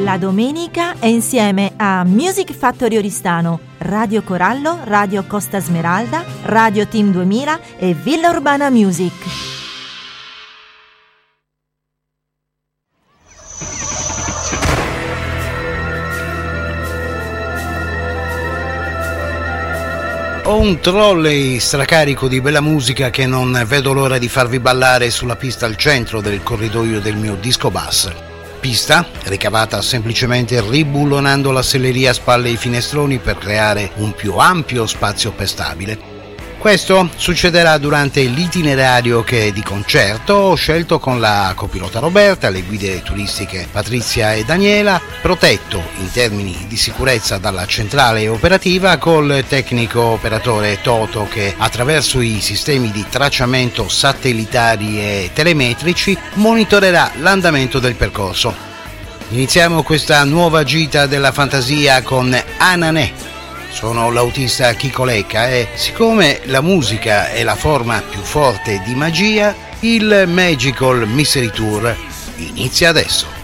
La domenica è insieme a Music Factory Oristano, Radio Corallo, Radio Costa Smeralda, Radio Team 2000 e Villa Urbana Music. Ho un trolley stracarico di bella musica che non vedo l'ora di farvi ballare sulla pista al centro del corridoio del mio disco bus. Pista ricavata semplicemente ribullonando la selleria a spalle ai finestroni per creare un più ampio spazio pestabile. Questo succederà durante l'itinerario che di concerto ho scelto con la copilota Roberta, le guide turistiche Patrizia e Daniela, protetto in termini di sicurezza dalla centrale operativa col tecnico operatore Toto che attraverso i sistemi di tracciamento satellitari e telemetrici monitorerà l'andamento del percorso. Iniziamo questa nuova gita della fantasia con Ananè. Sono l'autista Chico Lecca e siccome la musica è la forma più forte di magia, il Magical Mystery Tour inizia adesso.